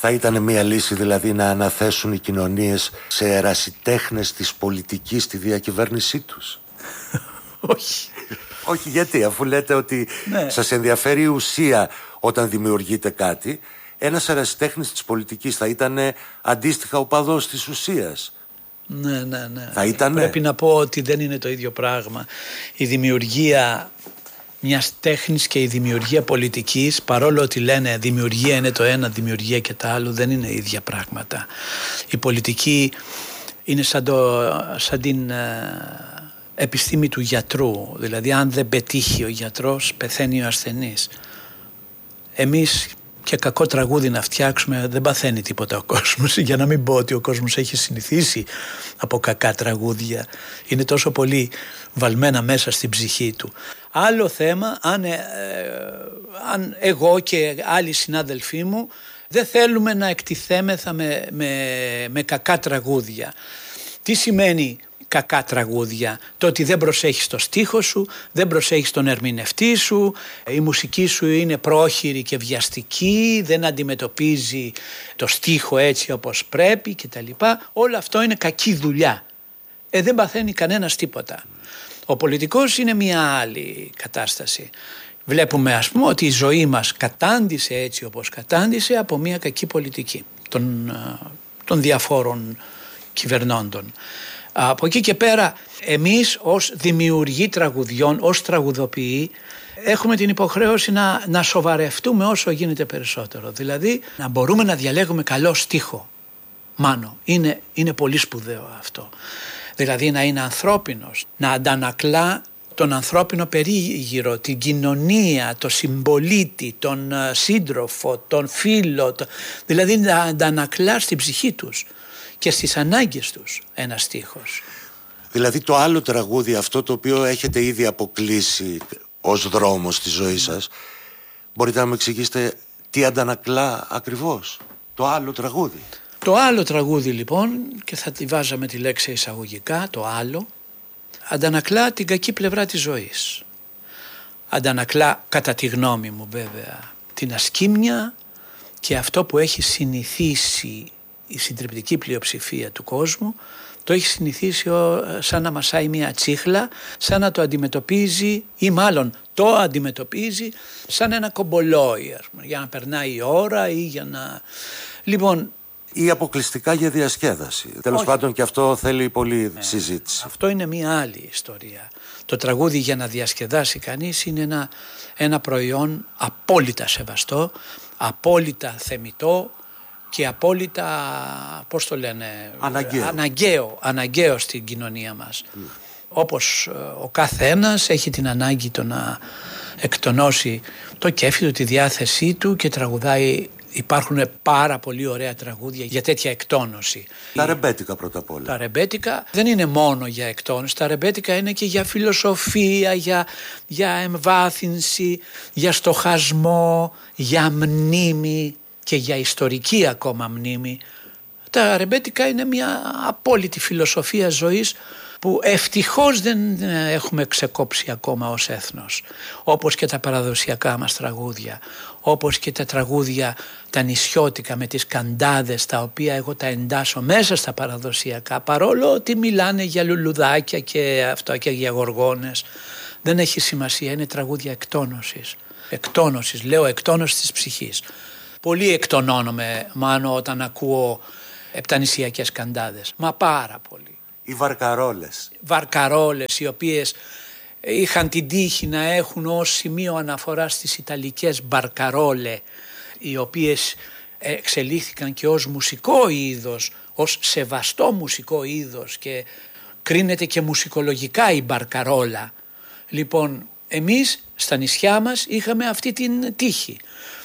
Θα ήταν μια λύση δηλαδή να αναθέσουν οι κοινωνίες σε ερασιτέχνες της πολιτικής στη διακυβέρνησή τους? Όχι. Όχι, γιατί αφού λέτε ότι σας ενδιαφέρει η ουσία όταν δημιουργείτε κάτι, ένας ερασιτέχνης της πολιτικής θα ήταν αντίστοιχα οπαδός της ουσίας. Ναι. Θα ήτανε. Πρέπει να πω ότι δεν είναι το ίδιο πράγμα. Η δημιουργία μιας τέχνης και η δημιουργία πολιτικής, παρόλο ότι λένε δημιουργία είναι το ένα, δημιουργία και το άλλο, δεν είναι ίδια πράγματα. Η πολιτική είναι σαν την επιστήμη του γιατρού. Δηλαδή αν δεν πετύχει ο γιατρός, πεθαίνει ο ασθενής. Εμείς και κακό τραγούδι να φτιάξουμε δεν παθαίνει τίποτα ο κόσμος, για να μην πω ότι ο κόσμος έχει συνηθίσει από κακά τραγούδια. Είναι τόσο πολύ βαλμένα μέσα στην ψυχή του. Άλλο θέμα, αν εγώ και άλλοι συνάδελφοί μου δεν θέλουμε να εκτιθέμεθα με κακά τραγούδια. Τι σημαίνει κακά τραγούδια? Το ότι δεν προσέχεις το στίχο σου, δεν προσέχεις τον ερμηνευτή σου, η μουσική σου είναι πρόχειρη και βιαστική, δεν αντιμετωπίζει το στίχο έτσι όπως πρέπει κτλ. Όλο αυτό είναι κακή δουλειά. Δεν παθαίνει κανένας τίποτα. Ο πολιτικός είναι μια άλλη κατάσταση. Βλέπουμε ας πούμε ότι η ζωή μας κατάντησε έτσι όπως κατάντησε από μια κακή πολιτική των διαφόρων κυβερνώντων. Από εκεί και πέρα εμείς ως δημιουργοί τραγουδιών, ως τραγουδοποιοί έχουμε την υποχρέωση να σοβαρευτούμε όσο γίνεται περισσότερο. Δηλαδή να μπορούμε να διαλέγουμε καλό στίχο. Μάνο, είναι πολύ σπουδαίο αυτό. Δηλαδή να είναι ανθρώπινος, να αντανακλά τον ανθρώπινο περίγυρο, την κοινωνία, το συμπολίτη, τον σύντροφο, τον φίλο, δηλαδή να αντανακλά στην ψυχή τους και στις ανάγκες τους ένα στίχος. Δηλαδή το άλλο τραγούδι, αυτό το οποίο έχετε ήδη αποκλείσει ως δρόμο στη ζωή σας, μπορείτε να μου εξηγήσετε τι αντανακλά ακριβώς το άλλο τραγούδι? Το άλλο τραγούδι λοιπόν, και θα τη βάζαμε τη λέξη εισαγωγικά, το άλλο, αντανακλά την κακή πλευρά της ζωής. Αντανακλά, κατά τη γνώμη μου βέβαια, την ασκήμια και αυτό που έχει συνηθίσει η συντριπτική πλειοψηφία του κόσμου, το έχει συνηθίσει σαν να μασάει μια τσίχλα, σαν να το αντιμετωπίζει ή μάλλον το αντιμετωπίζει σαν ένα κομπολόι, για να περνάει η ώρα ή για να... Λοιπόν, ή αποκλειστικά για διασκέδαση. Τέλος πάντων και αυτό θέλει πολλή συζήτηση. Αυτό είναι μια άλλη ιστορία. Το τραγούδι για να διασκεδάσει κανείς είναι ένα προϊόν απόλυτα σεβαστό, απόλυτα θεμιτό και απόλυτα, πώς το λένε, αναγκαίο στην κοινωνία μας. Όπως ο κάθε ένας έχει την ανάγκη το να εκτονώσει το κέφι του, τη διάθεσή του και τραγουδάει. Υπάρχουν πάρα πολύ ωραία τραγούδια για τέτοια εκτόνωση. Τα ρεμπέτικα πρώτα απ' όλα. Τα ρεμπέτικα δεν είναι μόνο για εκτόνωση, τα ρεμπέτικα είναι και για φιλοσοφία, για εμβάθυνση, για στοχασμό, για μνήμη και για ιστορική ακόμα μνήμη. Τα ρεμπέτικα είναι μια απόλυτη φιλοσοφία ζωής που ευτυχώς δεν έχουμε ξεκόψει ακόμα ως έθνος, όπως και τα παραδοσιακά μας τραγούδια, όπως και τα τραγούδια τα νησιώτικα με τις καντάδες, τα οποία εγώ τα εντάσσω μέσα στα παραδοσιακά, παρόλο ότι μιλάνε για λουλουδάκια και αυτά και για γοργόνες. Δεν έχει σημασία, είναι τραγούδια εκτόνωσης, λέω εκτόνωση της ψυχής. Πολύ εκτονώνομαι, Μάνο, όταν ακούω επτανησιακές καντάδες, μα πάρα πολύ. Οι βαρκαρόλες. Βαρκαρόλες, οι οποίες είχαν την τύχη να έχουν ως σημείο αναφορά στις ιταλικές μπαρκαρόλε, οι οποίες εξελίχθηκαν και ως μουσικό είδος, ως σεβαστό μουσικό είδος και κρίνεται και μουσικολογικά η μπαρκαρόλα. Λοιπόν, εμείς στα νησιά μας είχαμε αυτή την τύχη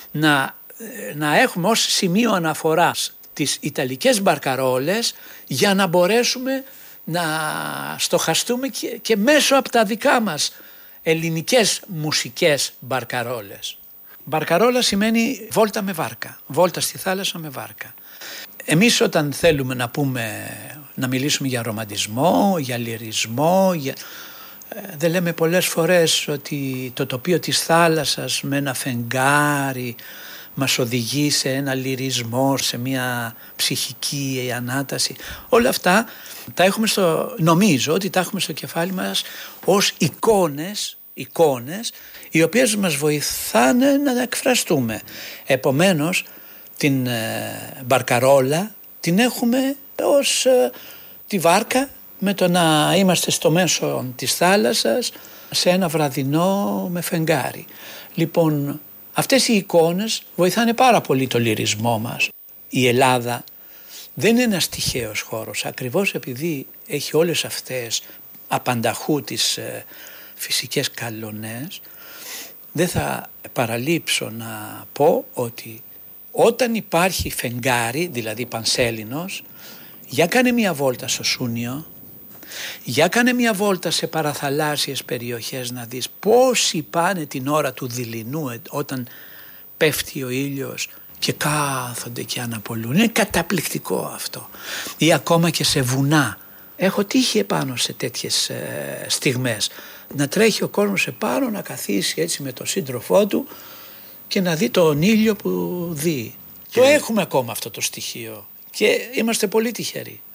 να έχουμε ως σημείο αναφοράς τις ιταλικές μπαρκαρόλες για να μπορέσουμε να στοχαστούμε και μέσω από τα δικά μας ελληνικές μουσικές μπαρκαρόλες. Μπαρκαρόλα σημαίνει βόλτα με βάρκα, βόλτα στη θάλασσα με βάρκα. Εμείς όταν θέλουμε να μιλήσουμε για ρομαντισμό, για λυρισμό, δεν λέμε πολλές φορές ότι το τοπίο της θάλασσας με ένα φεγγάρι, μας οδηγεί σε ένα λυρισμό, σε μια ψυχική ανάταση. Όλα αυτά τα έχουμε νομίζω ότι τα έχουμε στο κεφάλι μας ως εικόνες οι οποίες μας βοηθάνε να εκφραστούμε. Επομένως την μπαρκαρόλα την έχουμε ως τη βάρκα με το να είμαστε στο μέσο της θάλασσας σε ένα βραδινό με φεγγάρι. Λοιπόν, αυτές οι εικόνες βοηθάνε πάρα πολύ το λυρισμό μας. Η Ελλάδα δεν είναι ένας τυχαίος χώρος, ακριβώς επειδή έχει όλες αυτές απανταχού τις φυσικές καλονές. Δεν θα παραλείψω να πω ότι όταν υπάρχει φεγγάρι, δηλαδή πανσέλινος, για κάνε μια βόλτα στο Σούνιο, για κάνε μια βόλτα σε παραθαλάσσιες περιοχές να δεις πόσοι πάνε την ώρα του δειλινού όταν πέφτει ο ήλιος και κάθονται και αναπολούν. Είναι καταπληκτικό αυτό. Ή ακόμα και σε βουνά. Έχω τύχει επάνω σε τέτοιες στιγμές. Να τρέχει ο κόσμος επάνω, να καθίσει έτσι με τον σύντροφό του και να δει τον ήλιο που δει. Το έχουμε ακόμα αυτό το στοιχείο και είμαστε πολύ τυχεροί.